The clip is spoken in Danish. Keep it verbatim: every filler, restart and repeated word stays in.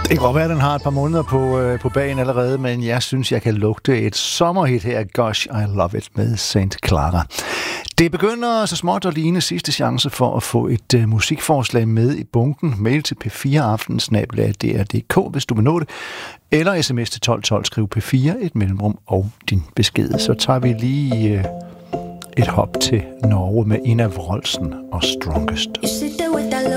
Det kan godt være, at den har et par måneder på, øh, på bagen allerede, men jeg synes, jeg kan lugte et sommerhit her. Gosh, I love it med Saint Clara. Det begynder så småt at ligne sidste chance for at få et øh, musikforslag med i bunken. Mail til p fire aften snabel-a d r punktum d k, hvis du vil nå det. Eller sms til tolv tolv, skriv P fire, et mellemrum og din besked. Så tager vi lige øh, et hop til Norge med Ina Wroldsen og Strongest.